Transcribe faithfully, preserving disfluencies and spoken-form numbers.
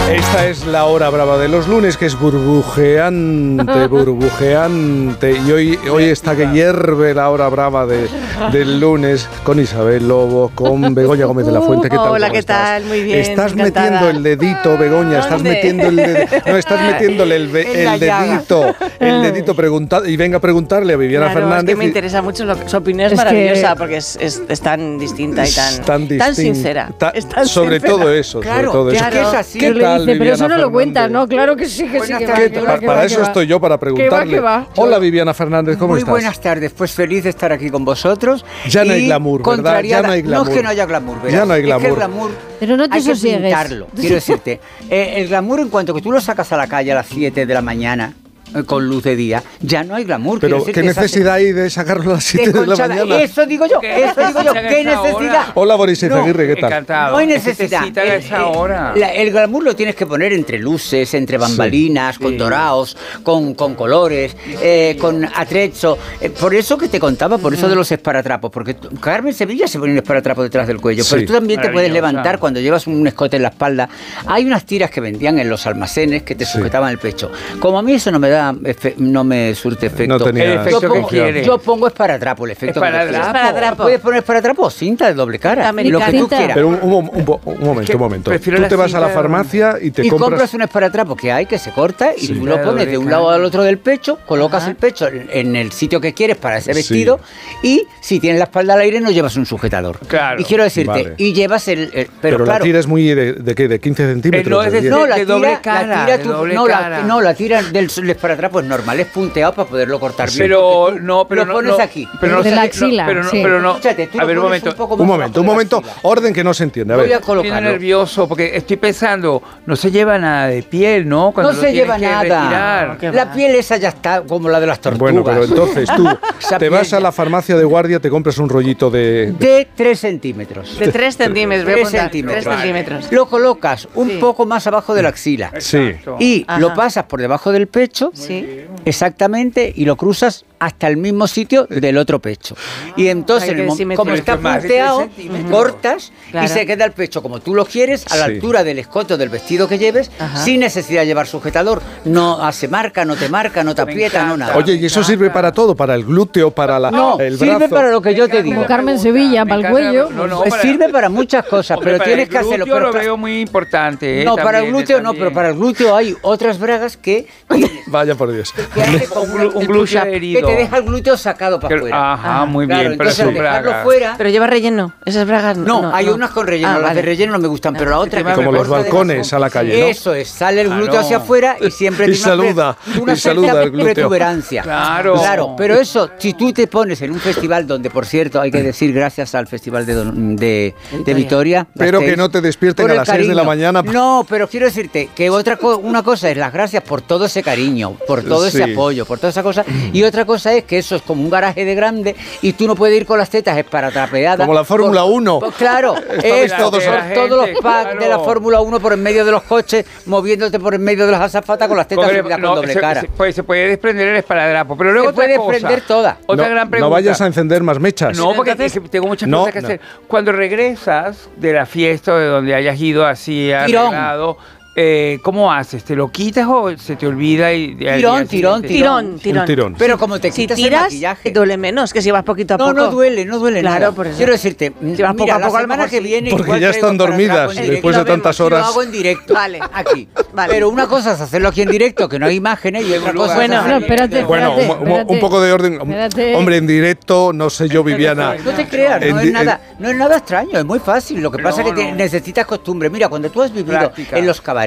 Esta es la hora brava de los lunes, que es burbujeante, burbujeante. Y hoy, hoy está que hierve la hora brava de, del lunes con Isabel Lobo, con Begoña Gómez de la Fuente. ¿Qué tal? Hola, ¿qué estás? tal? Muy bien. Estás encantada. metiendo el dedito, Begoña, estás ¿Dónde? metiendo el dedito. No, estás metiéndole el, el dedito, el dedito preguntando. Y venga a preguntarle a Viviana Claro, Fernández. Es que me y, interesa mucho, lo, su opinión es, Es maravillosa, que- porque es, es, es tan distinta y tan, tan, tan distinta, sincera. ta- Es tan sobre sincera. todo eso, Claro, sobre todo eso. claro. Es que es así. ¿Qué Yo le tal, dice, pero Viviana eso no lo cuentas, Fernández? ¿no? Claro que sí, que sí, Buenas que va. tardes. que Pa- va, que para va, eso que va. estoy yo, para preguntarle. que va. Hola, Viviana Fernández, ¿cómo Muy estás? buenas tardes, pues feliz de estar aquí con vosotros. Ya no hay Y glamour, ¿verdad? contrariada- Ya no hay glamour. No es que no haya glamour, ¿verdad? Ya no hay Es que glamour. el glamour Pero no te hay que sosiegues. pintarlo, quiero decirte. Eh, el glamour, en cuanto que tú lo sacas a la calle a las siete de la mañana, eh, con luz de día, ya no hay glamour. Pero, quiero ¿qué decirte, esa- necesidad hay de sacarlo a las siete de la desconchada. mañana? Eso digo yo, eso digo yo, ¿qué necesidad? Hola, Boris Izaguirre, ¿qué tal? Encantado. No hay Es que necesidad. te citan a El, esa eh, hora. la- el glamour lo tienes que poner entre luces, entre bambalinas, Sí. con Sí. dorados, con, con colores, eh, con atrezzo. Eh, por eso que te contaba, por eso de los esparatrapos. Porque tú- Carmen Sevilla se pone un esparatrapo detrás del cuello, Sí. pero tú también te puedes Maravillosa. levantar cuando llevas un escote en la espalda. Hay unas tiras que vendían en los almacenes que te Sí. sujetaban el pecho. Como a mí eso no me da, efe- no me surte efecto. No tenía- El efecto yo que pongo, quiere. yo pongo esparatrapo, el efecto que yo quiero. Esparadrapo. Esparadrapo. Puedes poner esparatrapo o cinta de doble cara, Americana. lo que tú Cinta. quieras. Pero un, un- un po- un momento, que un momento. prefiero Tú la te vas a la cinta de- farmacia y te y compras... compras un esparatrapo que hay que se corta y Sí. tú lo pones de un lado al otro del pecho, colocas Ajá. el pecho en, en el sitio que quieres para ese Sí. vestido y si tienes la espalda al aire no llevas un sujetador. Claro. Y quiero decirte, Vale. y llevas el... el- pero Pero, la claro, tira es muy... ¿De, de qué? ¿De quince centímetros? Eh, no, es ¿De de- diez? no, la de tira, doble cara, la tira de tú- doble no, la, cara. no, la tira del del esparatrapo es normal, es punteado para poderlo cortar bien. Pero porque tú no, pero lo no, pones no, aquí. Pero no De sé- la no, axila, pero no, sí. pero no. Escúchate, tú A lo ver, un pones momento. un poco Un más momento, abajo un de la momento. axila. Orden que no se entiende. A Voy ver. a Estoy colocarlo. nervioso porque estoy pensando, no se lleva nada de piel, ¿no? Cuando No lo se tienes lleva que nada. retirar. qué La va. piel esa ya está como la de las tortugas. Bueno, pero entonces tú Esa te vas piel a ya- la farmacia de guardia, te compras un rollito de... de- de tres centímetros. De tres centímetros, voy a Tres apuntar, centímetros. tres centímetros. Lo colocas un Sí. poco más abajo de la axila Sí. Exacto. y Ajá. lo pasas por debajo del pecho, Sí. exactamente, y lo cruzas hasta el mismo sitio del otro pecho. Y entonces, Ay, en el qué mom- simetría. como Pero está esto es más de tres punteado, centímetros. cortas Claro. y se queda el pecho como tú lo quieres, a la Sí. altura del escote del vestido que lleves, Ajá. sin necesidad de llevar sujetador. No hace marca, no te marca, no te Me aprieta, no encanta. nada. Oye, ¿y eso sirve para todo? ¿Para el glúteo, para la, no, el sirve brazo? para lo que yo te digo. Como Carmen Sevilla, para el cuello. No, no, Pues para- sirve para muchas cosas, Hombre, pero para tienes el que hacerlo. glúteo Pero lo pa- veo muy importante. ¿eh? no, para el También, glúteo no, también. pero para el glúteo hay otras bragas que, que, Vaya por Dios. que hace como Un, glu- un el glúteo push-up, que herido. te deja el glúteo sacado para Que- afuera. Ajá, muy Claro, bien, pero entonces al son dejarlo bragas. fuera. Pero lleva relleno, esas bragas No, hay unas con relleno, Ah, las vale. de relleno no me gustan, pero la otra Como que Como te los corta balcones debajo. a la calle, ¿no? Eso es, sale el glúteo Claro. hacia afuera y siempre Y tiene una pre- saluda, una y saluda cierta al glúteo. protuberancia. Claro. Claro, pero eso, si tú te pones en un festival donde, por cierto, hay que decir gracias al Festival de, Don- de, de Vitoria. Pero que Gasteiz, no te despierten por a el las seis de la cariño. mañana. No, pero quiero decirte que otra co- una cosa es las gracias por todo ese cariño, por todo ese Sí. apoyo, por toda esa cosa, y otra cosa es que eso es como un garaje de grande y tú no puedes ir con las tetas esparatrapeadas. Como la Fórmula Por- uno. por- Claro, Estabais es todos- por la todos los gente, packs claro. de la Fórmula uno por en medio de los coches, moviéndote por en medio de las azafatas con las tetas Coge- subidas no, con doble se, cara. se puede, se puede desprender el esparadrapo, pero luego Se puede otra cosa, desprender toda. Otra no, gran no pregunta. vayas a encender más mechas. No, porque Entonces- es que tengo muchas No, cosas que no. hacer. Cuando regresas de la fiesta o de donde hayas ido así Tirón. arreglado, eh, ¿cómo haces? ¿Te lo quitas o se te olvida? Y, y al Tirón, día tirón, siguiente- Tirón, tirón. Un tirón. Pero como te Si quitas el tiras, maquillaje. duele menos que si vas poquito a No, poco. no duele, no duele Claro, nada. por eso. Quiero decirte, Si vas poco mira, a poco, la a lo semana mejor que sí. viene Porque igual ya traigo están para dormidas atrás en directo. después de Lo vemos, tantas y lo horas. hago en directo, Vale. aquí. Vale. Pero una cosa es hacerlo aquí en directo, que no hay imágenes, y otra cosa Bueno, es No, hacerlo espérate, en Bueno, espérate, un, un- espérate. un poco de orden. Espérate. Hombre, en directo, no sé yo, Viviana. No te creas, no En es, di- nada, no es nada extraño, es muy fácil. Lo que Pero pasa es que no. te- necesitas costumbre. Mira, cuando tú has vivido Práctica. en los cabarets,